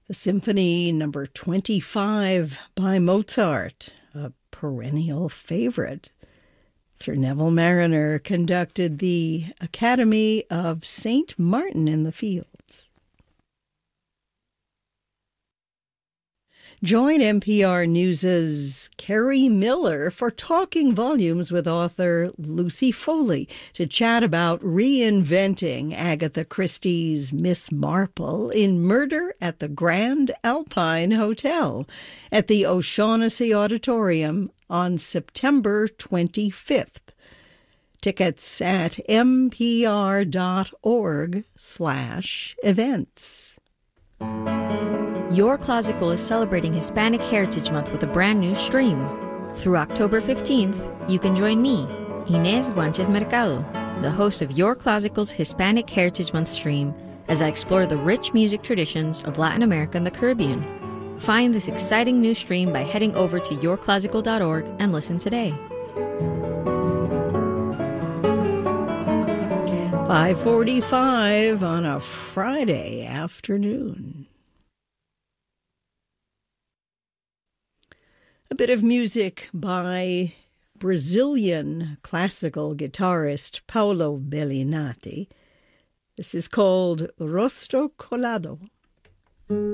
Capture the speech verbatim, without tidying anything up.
The Symphony Number twenty-five by Mozart, a perennial favorite. Sir Neville Marriner conducted the Academy of Saint Martin in the Fields. Join N P R News' Kerry Miller for Talking Volumes with author Lucy Foley to chat about reinventing Agatha Christie's Miss Marple in Murder at the Grand Alpine Hotel at the O'Shaughnessy Auditorium on September twenty-fifth. Tickets at npr.org slash events. Your Classical is celebrating Hispanic Heritage Month with a brand new stream. Through October fifteenth, you can join me, Inés Guanches Mercado, the host of Your Classical's Hispanic Heritage Month stream, as I explore the rich music traditions of Latin America and the Caribbean. Find this exciting new stream by heading over to your classical dot org and listen today. five forty-five on a Friday afternoon. A bit of music by Brazilian classical guitarist Paulo Bellinati. This is called Rosto Colado.